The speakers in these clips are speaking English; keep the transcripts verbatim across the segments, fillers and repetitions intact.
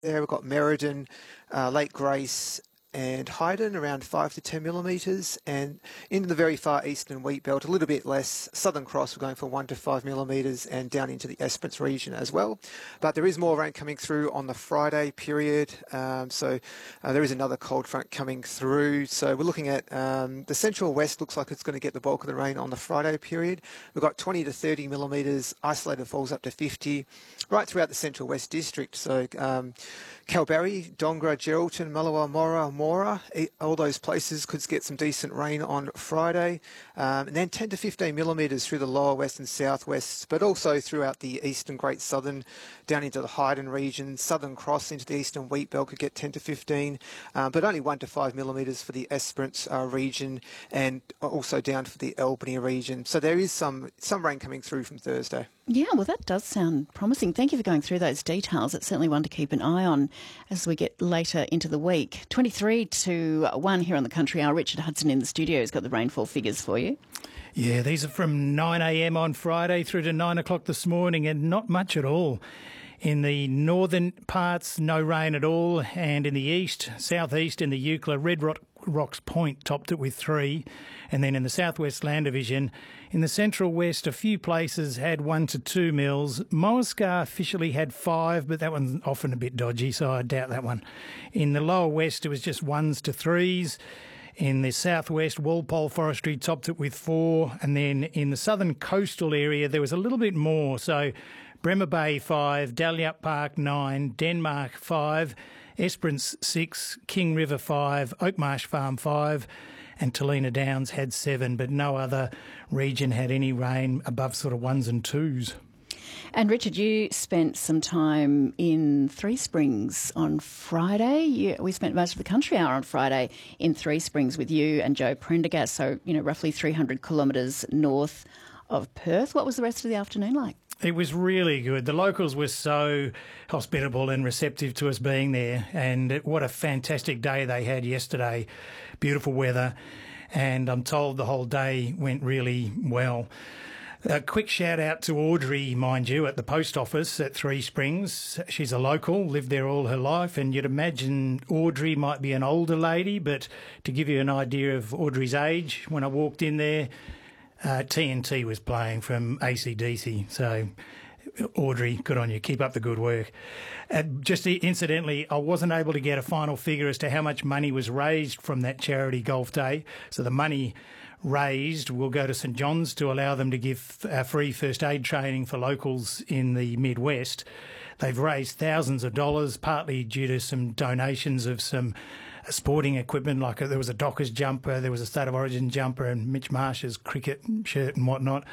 there. We've got Meriden, uh, Lake Grace and Hyden around five to ten millimetres, and into the very far eastern wheat belt a little bit less. Southern Cross we're going for one to five millimetres, and down into the Esperance region as well. But there is more rain coming through on the Friday period, um, so uh, there is another cold front coming through. So we're looking at um, the central west looks like it's going to get the bulk of the rain on the Friday period. We've got twenty to thirty millimetres, isolated falls up to fifty, right throughout the central west district. So um, Kalbarri, Dongra, Geraldton, Mullawa, Mora, Mora, all those places could get some decent rain on Friday. Um, and then ten to fifteen millimetres through the lower west and southwest, but also throughout the eastern Great Southern, down into the Hyden region. Southern Cross into the eastern wheat belt could get ten to fifteen, uh, but only one to five millimetres for the Esperance uh, region, and also down for the Albany region. So there is some, some rain coming through from Thursday. Yeah, well, that does sound promising. Thank you for going through those details. It's certainly one to keep an eye on as we get later into the week. twenty-three to one here on the Country Hour. Richard Hudson in the studio has got the rainfall figures for you. Yeah, these are from nine a m on Friday through to nine o'clock this morning, and not much at all. In the northern parts, no rain at all, and in the east, southeast, in the Eucla, Red Rock, Rocks Point topped it with three, and then in the southwest land division, in the central west, a few places had one to two mils. Moascar officially had five, but that one's often a bit dodgy, so I doubt that one. In the lower west, it was just ones to threes. In the southwest, Walpole Forestry topped it with four, and then in the southern coastal area, there was a little bit more. So Bremer Bay five, Dalyup Park nine, Denmark five, Esperance six, King River five, Oakmarsh Farm five, and Talina Downs had seven, but no other region had any rain above sort of ones and twos. And Richard, you spent some time in Three Springs on Friday. You, we spent most of the Country Hour on Friday in Three Springs with you and Joe Prendergast, so, you know, roughly three hundred kilometres north of Perth. What was the rest of the afternoon like? It was really good. The locals were so hospitable and receptive to us being there, and what a fantastic day they had yesterday. Beautiful weather, and I'm told the whole day went really well. A quick shout out to Audrey, mind you, at the post office at Three Springs. She's a local, lived there all her life, and you'd imagine Audrey might be an older lady, but to give you an idea of Audrey's age, when I walked in there, Uh, T N T was playing from A C D C, so Audrey, good on you. Keep up the good work. Uh, just incidentally, I wasn't able to get a final figure as to how much money was raised from that charity golf day. So the money raised will go to St John's to allow them to give uh, free first aid training for locals in the Midwest. They've raised thousands of dollars, partly due to some donations of some sporting equipment, like a, there was a Dockers jumper, there was a State of Origin jumper, and Mitch Marsh's cricket shirt and whatnot.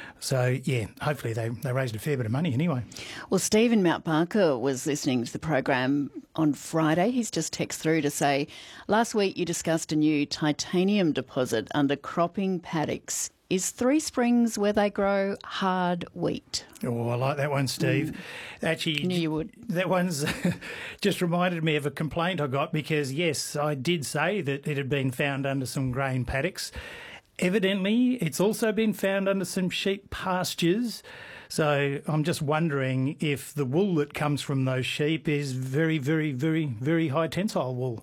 So, yeah, hopefully they, they raised a fair bit of money anyway. Well, Stephen Mount Barker was listening to the program on Friday. He's just texted through to say, last week you discussed a new titanium deposit under cropping paddocks. Is Three Springs where they grow hard wheat? Oh, I like that one, Steve. Mm. Actually, knew you would. That one's just reminded me of a complaint I got because, yes, I did say that it had been found under some grain paddocks. Evidently, it's also been found under some sheep pastures. So I'm just wondering if the wool that comes from those sheep is very, very, very, very high tensile wool.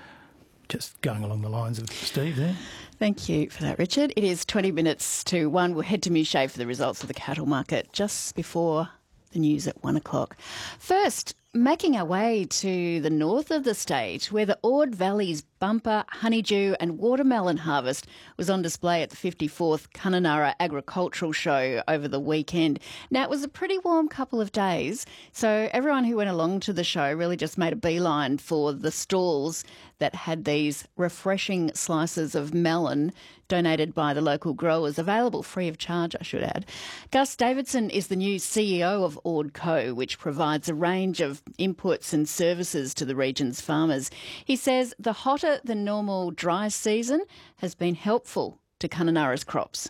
Just going along the lines of Steve there. Thank you for that, Richard. It is twenty minutes to one. We'll head to Mouchet for the results of the cattle market just before the news at one o'clock. First, making our way to the north of the state, where the Ord Valley's bumper honeydew and watermelon harvest was on display at the fifty-fourth Kununurra Agricultural Show over the weekend. Now, it was a pretty warm couple of days, so everyone who went along to the show really just made a beeline for the stalls that had these refreshing slices of melon donated by the local growers, available free of charge, I should add. Gus Davidson is the new C E O of Ord Co, which provides a range of inputs and services to the region's farmers. He says the hotter than normal dry season has been helpful to Kununurra's crops.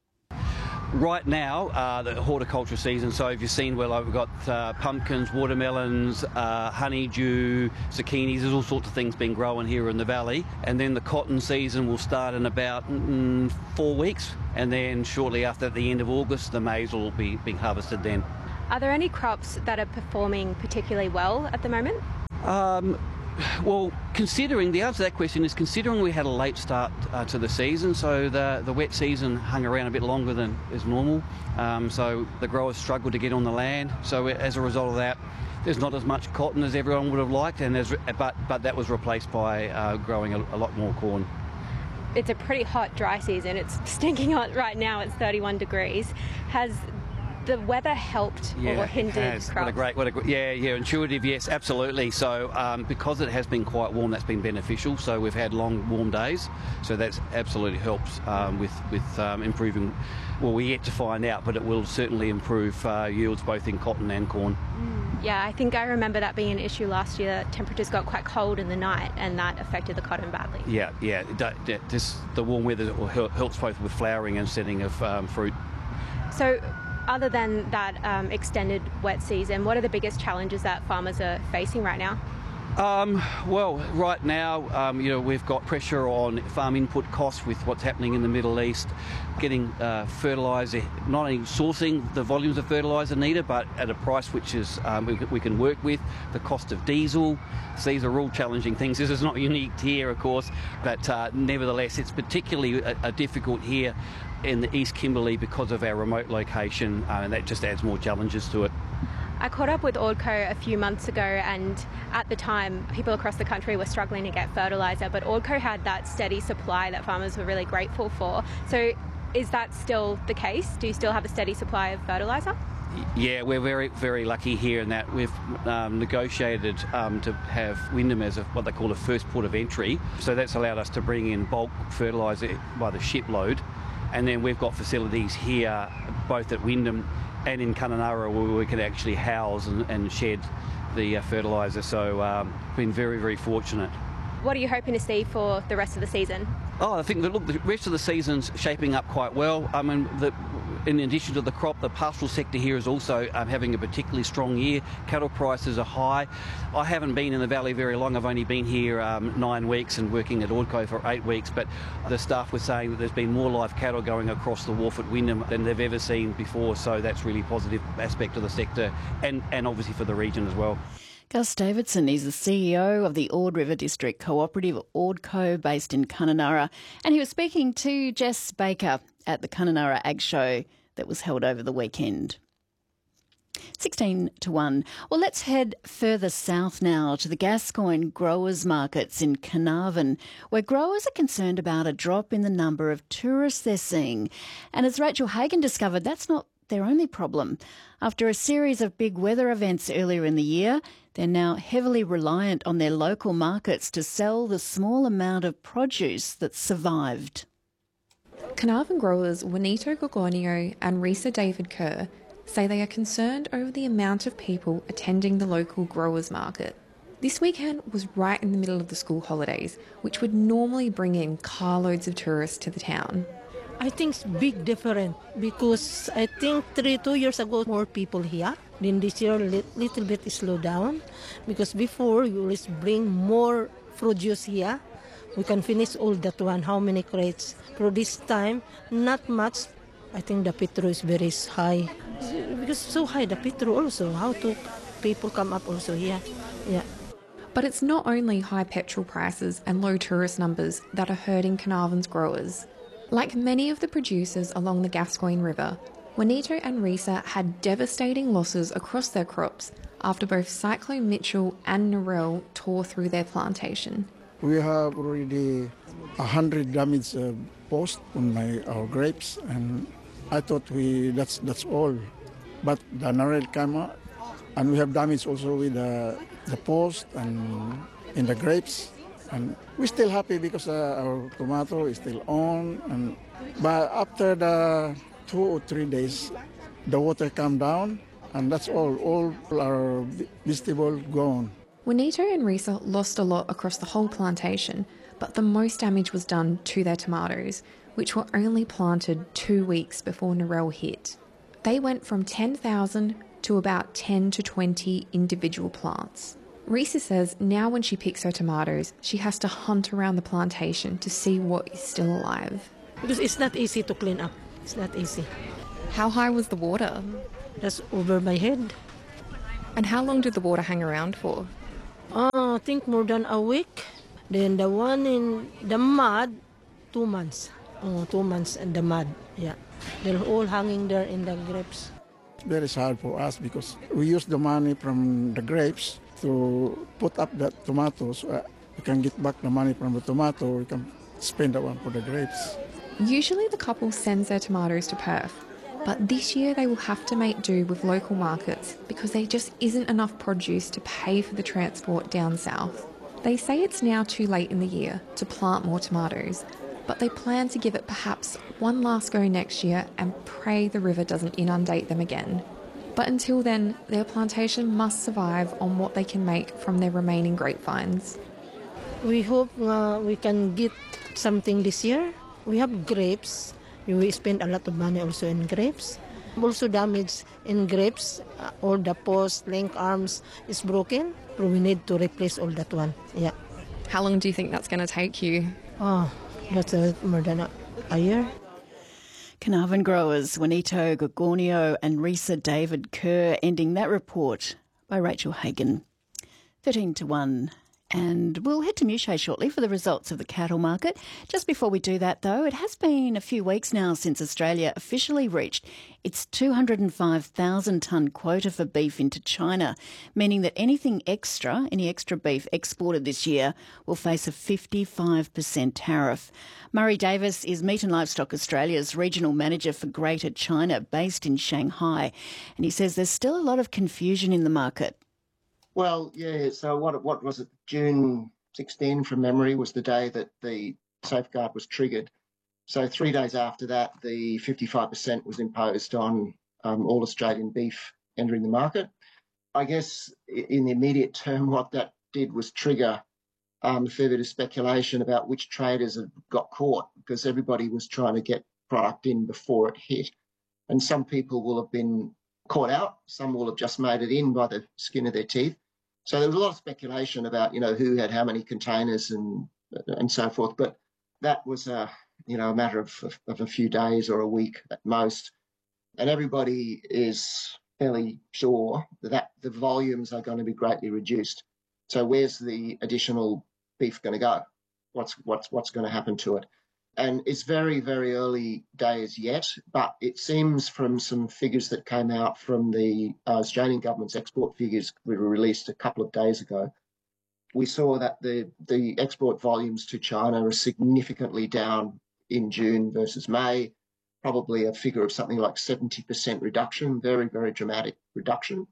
Right now, uh, the horticulture season, so if you've seen, well, we've got uh, pumpkins, watermelons, uh, honeydew, zucchinis, there's all sorts of things being grown here in the valley. And then the cotton season will start in about mm, four weeks. And then shortly after, at the end of August, the maize will be being harvested then. Are there any crops that are performing particularly well at the moment? Um, well, considering, the answer to that question is considering we had a late start uh, to the season, so the, the wet season hung around a bit longer than is normal, um, so the growers struggled to get on the land. So as a result of that, there's not as much cotton as everyone would have liked, and there's, but, but that was replaced by uh, growing a, a lot more corn. It's a pretty hot, dry season. It's stinking hot right now. It's thirty-one degrees. Has the weather helped yeah, or hindered it has. crops? What a great, what a, yeah, yeah, intuitive, yes, absolutely. So um, because it has been quite warm, that's been beneficial. So we've had long, warm days. So that's absolutely helps um, with, with um, improving, well, we're yet to find out, but it will certainly improve uh, yields both in cotton and corn. Mm, yeah, I think I remember that being an issue last year. Temperatures got quite cold in the night and that affected the cotton badly. Yeah, yeah. It, this, the warm weather helps both with flowering and setting of um, fruit. So, other than that um, extended wet season, what are the biggest challenges that farmers are facing right now? Um, well, right now, um, you know, we've got pressure on farm input costs with what's happening in the Middle East, getting uh, fertiliser, not only sourcing the volumes of fertiliser needed, but at a price which is um, we, we can work with, the cost of diesel. So these are all challenging things. This is not unique here, of course, but uh, nevertheless, it's particularly a, a difficult here in the East Kimberley because of our remote location, uh, and that just adds more challenges to it. I caught up with Ordco a few months ago, and at the time people across the country were struggling to get fertiliser, but Ordco had that steady supply that farmers were really grateful for. So is that still the case? Do you still have a steady supply of fertiliser? Yeah, we're very, very lucky here in that we've um, negotiated um, to have Wyndham as a, what they call a first port of entry. So that's allowed us to bring in bulk fertiliser by the shipload. And then we've got facilities here, both at Wyndham and in Kununurra, where we can actually house and, and shed the uh, fertiliser. So um, been very, very fortunate. What are you hoping to see for the rest of the season? Oh, I think that, look, the rest of the season's shaping up quite well. I mean, the, in addition to the crop, the pastoral sector here is also um, having a particularly strong year. Cattle prices are high. I haven't been in the valley very long. I've only been here um, nine weeks and working at Ordco for eight weeks. But the staff were saying that there's been more live cattle going across the wharf at Wyndham than they've ever seen before. So that's really positive aspect of the sector, and, and obviously for the region as well. Gus Davidson is the C E O of the Ord River District Cooperative, Ordco, based in Kununurra, and he was speaking to Jess Baker at the Kununurra Ag Show that was held over the weekend. sixteen to one. Well, let's head further south now to the Gascoyne growers markets in Carnarvon, where growers are concerned about a drop in the number of tourists they're seeing. And as Rachel Hagan discovered, that's not their only problem. After a series of big weather events earlier in the year, they're now heavily reliant on their local markets to sell the small amount of produce that's survived. Carnarvon growers Juanito Gorgonio and Risa David Kerr say they are concerned over the amount of people attending the local growers market. This weekend was right in the middle of the school holidays, which would normally bring in carloads of tourists to the town. I think it's big different because I think three, two years ago, more people here. Then this year, li- little bit slow down because before you always bring more produce here. We can finish all that one, how many crates. For this time, not much. I think the petrol is very high. Because so high, the petrol also. How to people come up also here. Yeah. But it's not only high petrol prices and low tourist numbers that are hurting Carnarvon's growers. Like many of the producers along the Gascoyne River, Juanito and Risa had devastating losses across their crops after both Cyclone Mitchell and Narelle tore through their plantation. We have already a hundred damaged uh, posts on my our grapes, and I thought we that's that's all. But the Narelle came out, and we have damage also with the the post and in the grapes. And we're still happy because uh, our tomato is still on. And but after the two or three days, the water calmed down, and that's all. All our vegetables gone. Juanito and Risa lost a lot across the whole plantation, but the most damage was done to their tomatoes, which were only planted two weeks before Narelle hit. They went from ten thousand to about ten to twenty individual plants. Risa says now when she picks her tomatoes, she has to hunt around the plantation to see what is still alive. Because it's not easy to clean up. It's not easy. How high was the water? That's over my head. And how long did the water hang around for? Uh, uh, I think more than a week. Then the one in the mud, two months. Uh, two months in the mud, yeah. They're all hanging there in the grapes. Very hard for us because we use the money from the grapes to put up the tomatoes. Uh, we can get back the money from the tomato, we can spend that one for the grapes. Usually the couple sends their tomatoes to Perth, but this year they will have to make do with local markets because there just isn't enough produce to pay for the transport down south. They say it's now too late in the year to plant more tomatoes, but they plan to give it perhaps one last go next year and pray the river doesn't inundate them again. But until then, their plantation must survive on what they can make from their remaining grapevines. We hope uh, we can get something this year. We have grapes. We spend a lot of money also in grapes. Also damage in grapes, uh, all the post, link arms is broken. So we need to replace all that one, yeah. How long do you think that's going to take you? Oh, that's uh, more than a, a year. Carnarvon growers Juanito Gorgonio and Risa David Kerr, ending that report by Rachel Hagan. thirteen to one. And we'll head to Muche shortly for the results of the cattle market. Just before we do that, though, it has been a few weeks now since Australia officially reached its two hundred five thousand tonne quota for beef into China, meaning that anything extra, any extra beef exported this year will face a fifty-five percent tariff. Murray Davis is Meat and Livestock Australia's regional manager for Greater China, based in Shanghai, and he says there's still a lot of confusion in the market. Well, yeah, so what what was it? June sixteenth, from memory, was the day that the safeguard was triggered. So three days after that, the fifty-five percent was imposed on um, all Australian beef entering the market. I guess in the immediate term, what that did was trigger um, a fair bit of speculation about which traders have got caught, because everybody was trying to get product in before it hit. And some people will have been caught out, some will have just made it in by the skin of their teeth. So there was a lot of speculation about, you know, who had how many containers and and so forth. But that was a, you know, a matter of, of, of a few days or a week at most. And everybody is fairly sure that the volumes are going to be greatly reduced. So where's the additional beef going to go? What's what's what's going to happen to it? And it's very, very early days yet, but it seems from some figures that came out from the uh, Australian government's export figures we were released a couple of days ago, we saw that the, the export volumes to China are significantly down in June versus May, probably a figure of something like seventy percent reduction, very, very dramatic reduction.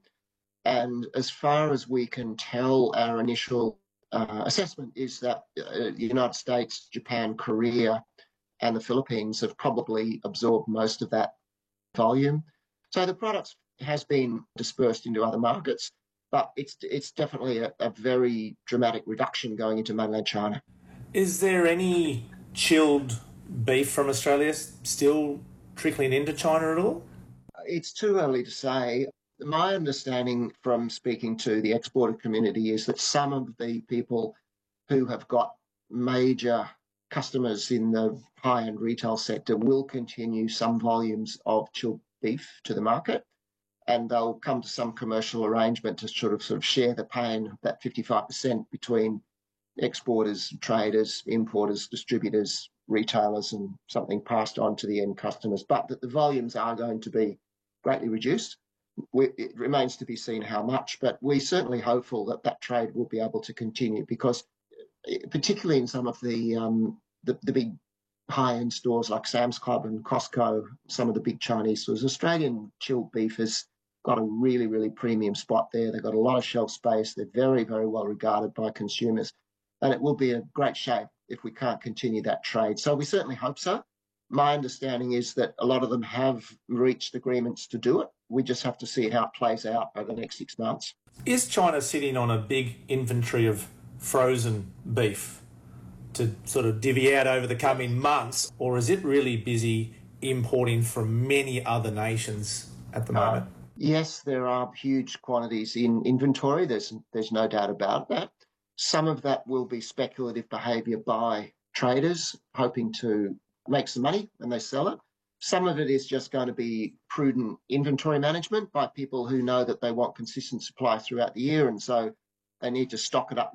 And as far as we can tell, our initial uh, assessment is that uh, the United States, Japan, Korea, and the Philippines have probably absorbed most of that volume. So the product has been dispersed into other markets, but it's it's definitely a, a very dramatic reduction going into mainland China. Is there any chilled beef from Australia still trickling into China at all? It's too early to say. My understanding from speaking to the exporter community is that some of the people who have got major customers in the high-end retail sector will continue some volumes of chilled beef to the market, and they'll come to some commercial arrangement to sort of sort of share the pain, that fifty-five percent between exporters, traders, importers, distributors, retailers, and something passed on to the end customers. But that the volumes are going to be greatly reduced. We, it remains to be seen how much, but we're certainly hopeful that that trade will be able to continue, because particularly in some of the, um, the the big high-end stores like Sam's Club and Costco, some of the big Chinese stores, Australian chilled beef has got a really, really premium spot there. They've got a lot of shelf space. They're very, very well regarded by consumers. And it will be a great shame if we can't continue that trade. So we certainly hope so. My understanding is that a lot of them have reached agreements to do it. We just have to see how it plays out over the next six months. Is China sitting on a big inventory of frozen beef to sort of divvy out over the coming months, or is it really busy importing from many other nations at the moment? Uh, yes, there are huge quantities in inventory. There's there's no doubt about that. Some of that will be speculative behaviour by traders hoping to make some money when they sell it. Some of it is just going to be prudent inventory management by people who know that they want consistent supply throughout the year, and so they need to stock it up